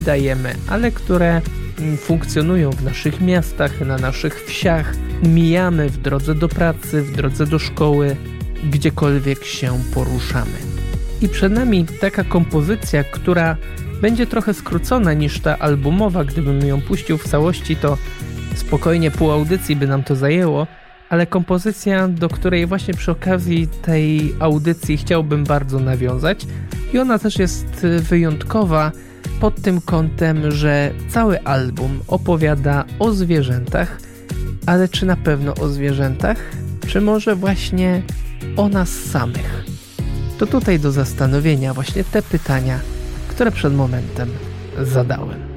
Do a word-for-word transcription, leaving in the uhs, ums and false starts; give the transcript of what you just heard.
dajemy, ale które funkcjonują w naszych miastach, na naszych wsiach, mijamy w drodze do pracy, w drodze do szkoły, gdziekolwiek się poruszamy. I przed nami taka kompozycja, która będzie trochę skrócona niż ta albumowa. Gdybym ją puścił w całości, to spokojnie pół audycji by nam to zajęło, ale kompozycja, do której właśnie przy okazji tej audycji chciałbym bardzo nawiązać i ona też jest wyjątkowa pod tym kątem, że cały album opowiada o zwierzętach, ale czy na pewno o zwierzętach, czy może właśnie o nas samych? To tutaj do zastanowienia właśnie te pytania, które przed momentem zadałem.